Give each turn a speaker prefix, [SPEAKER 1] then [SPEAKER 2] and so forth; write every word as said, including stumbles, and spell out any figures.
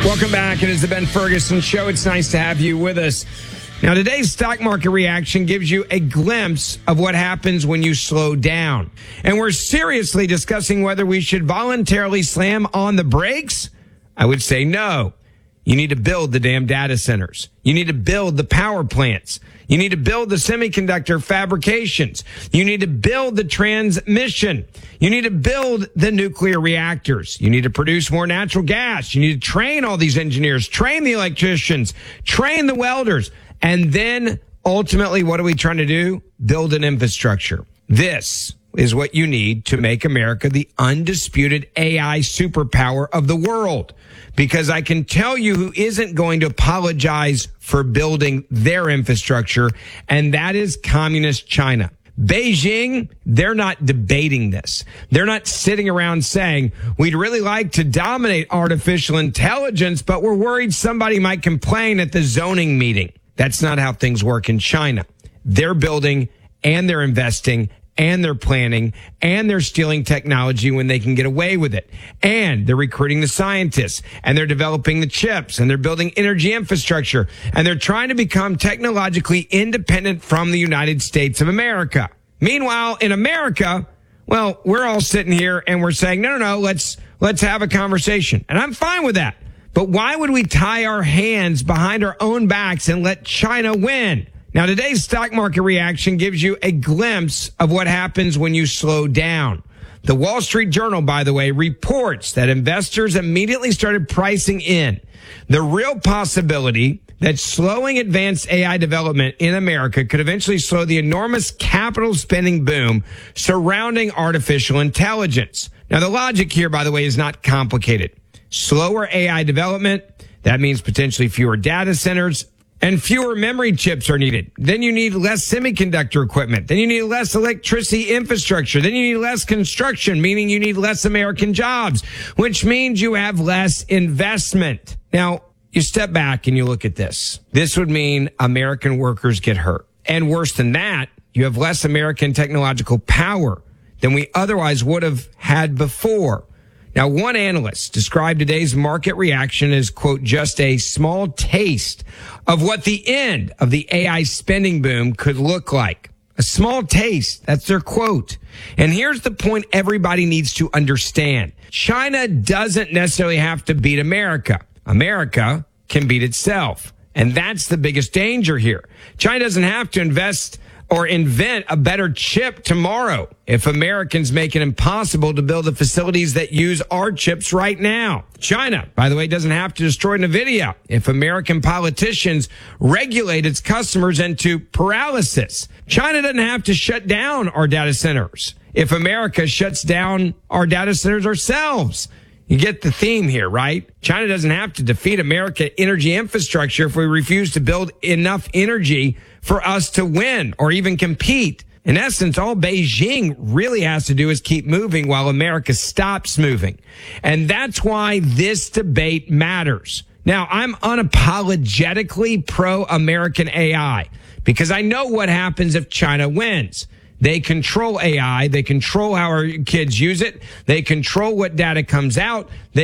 [SPEAKER 1] Welcome back. It is the Ben Ferguson Show. It's nice to have you with us. Now, today's stock market reaction gives you a glimpse of what happens when you slow down. And we're seriously discussing whether we should voluntarily slam on the brakes. I would say no. You need to build the damn data centers. You need to build the power plants. You need to build the semiconductor fabrications. You need to build the transmission. You need to build the nuclear reactors. You need to produce more natural gas. You need to train all these engineers, train the electricians, train the welders. And then ultimately, what are we trying to do? Build an infrastructure. This is what you need to make America the undisputed A I superpower of the world. Because I can tell you who isn't going to apologize for building their infrastructure, and that is communist China. Beijing, they're not debating this. They're not sitting around saying, we'd really like to dominate artificial intelligence, but we're worried somebody might complain at the zoning meeting. That's not how things work in China. They're building and they're investing and they're planning, and they're stealing technology when they can get away with it. And they're recruiting the scientists, and they're developing the chips, and they're building energy infrastructure, and they're trying to become technologically independent from the United States of America. Meanwhile, in America, well, we're all sitting here and we're saying, no, no, no, let's, let's have a conversation. And I'm fine with that. But why would we tie our hands behind our own backs and let China win? Now, today's stock market reaction gives you a glimpse of what happens when you slow down. The Wall Street Journal, by the way, reports that investors immediately started pricing in the real possibility that slowing advanced A I development in America could eventually slow the enormous capital spending boom surrounding artificial intelligence. Now, the logic here, by the way, is not complicated. Slower A I development, that means potentially fewer data centers, and fewer memory chips are needed. Then you need less semiconductor equipment. Then you need less electricity infrastructure. Then you need less construction, meaning you need less American jobs, which means you have less investment. Now, you step back and you look at this. This would mean American workers get hurt. And worse than that, you have less American technological power than we otherwise would have had before. Now, one analyst described today's market reaction as, quote, just a small taste of what the end of the A I spending boom could look like. A small taste. That's their quote. And here's the point everybody needs to understand. China doesn't necessarily have to beat America. America can beat itself. And that's the biggest danger here. China doesn't have to invest or invent a better chip tomorrow if Americans make it impossible to build the facilities that use our chips right now. China, by the way, doesn't have to destroy NVIDIA if American politicians regulate its customers into paralysis. China doesn't have to shut down our data centers if America shuts down our data centers ourselves. You get the theme here, right? China doesn't have to defeat American energy infrastructure if we refuse to build enough energy for us to win or even compete. In essence, all Beijing really has to do is keep moving while America stops moving. And that's why this debate matters. Now, I'm unapologetically pro-American A I because I know what happens if China wins. They control A I. They control how our kids use it. They control what data comes out. They